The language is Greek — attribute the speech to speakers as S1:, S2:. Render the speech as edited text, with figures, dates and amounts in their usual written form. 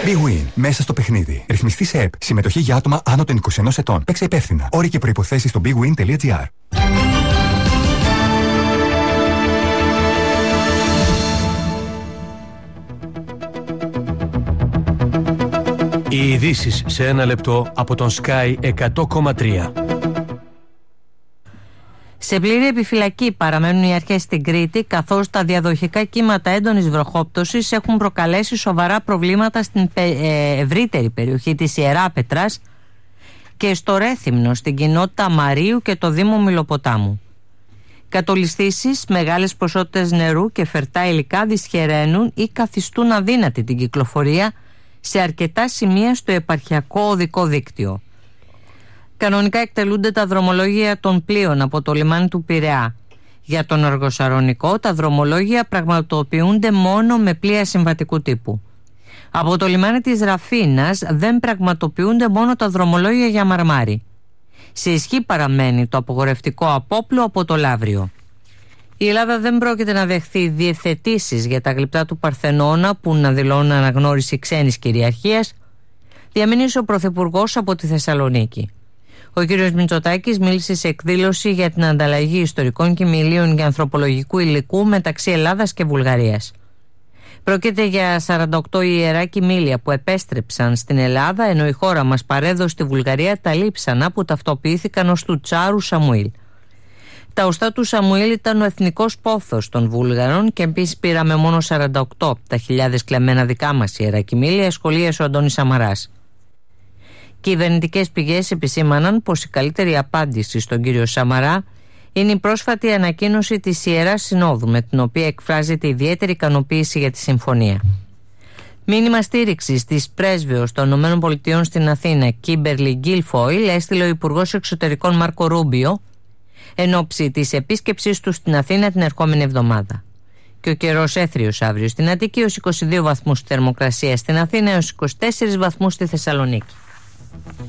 S1: Big Win. Μέσα στο παιχνίδι. Ρυθμιστή σε ΕΠ. Συμμετοχή για άτομα άνω των 21 ετών. Παίξε υπεύθυνα. Όροι και προϋποθέσεις στο bigwin.gr.
S2: Οι ειδήσεις σε ένα λεπτό από τον Sky 100,3.
S3: Σε πλήρη επιφυλακή παραμένουν οι αρχές στην Κρήτη, καθώς τα διαδοχικά κύματα έντονης βροχόπτωσης έχουν προκαλέσει σοβαρά προβλήματα στην ευρύτερη περιοχή της Ιεράπετρας και στο Ρέθυμνο, στην κοινότητα Μαρίου και το Δήμο Μιλοποτάμου. Κατολισθήσεις, μεγάλες ποσότητες νερού και φερτά υλικά δυσχεραίνουν ή καθιστούν αδύνατη την κυκλοφορία σε αρκετά σημεία στο επαρχιακό οδικό δίκτυο. Κανονικά εκτελούνται τα δρομολόγια των πλοίων από το λιμάνι του Πειραιά. Για τον Αργοσαρονικό, τα δρομολόγια πραγματοποιούνται μόνο με πλοία συμβατικού τύπου. Από το λιμάνι της Ραφίνας δεν πραγματοποιούνται μόνο τα δρομολόγια για Μαρμάρι. Σε ισχύ παραμένει το απογορευτικό απόπλου από το Λαύριο. Η Ελλάδα δεν πρόκειται να δεχθεί διευθετήσεις για τα γλυπτά του Παρθενώνα που να δηλώνουν αναγνώριση ξένης κυριαρχίας, διαμηνύσει ο Πρωθυπουργός από τη Θεσσαλονίκη. Ο κ. Μητσοτάκης μίλησε σε εκδήλωση για την ανταλλαγή ιστορικών κειμηλίων και ανθρωπολογικού υλικού μεταξύ Ελλάδας και Βουλγαρίας. Πρόκειται για 48 ιερά κειμήλια που επέστρεψαν στην Ελλάδα, ενώ η χώρα μας παρέδωσε στη Βουλγαρία τα λείψανα που ταυτοποιήθηκαν ως του Τσάρου Σαμουήλ. Τα οστά του Σαμουήλ ήταν ο εθνικός πόθος των Βούλγαρων και επίσης πήραμε μόνο 48 τα χιλιάδες κλεμμένα δικά μας ιερά κειμήλια, σχολίασε ο Αντώνης Σαμαράς. Κυβερνητικές πηγές επισήμαναν πως η καλύτερη απάντηση στον κύριο Σαμαρά είναι η πρόσφατη ανακοίνωση της Ιεράς Συνόδου, με την οποία εκφράζεται ιδιαίτερη ικανοποίηση για τη συμφωνία. Μήνυμα στήριξης της πρέσβεως των ΗΠΑ στην Αθήνα, Κίμπερλι Γκίλφοιλ, έστειλε ο Υπουργός Εξωτερικών Μάρκο Ρούμπιο εν ώψη της επίσκεψής του στην Αθήνα την ερχόμενη εβδομάδα. Και ο καιρός έθριος αύριο στην Αττική, ως 22 βαθμούς θερμοκρασία στην Αθήνα, έως 24 βαθμούς στη Θεσσαλονίκη.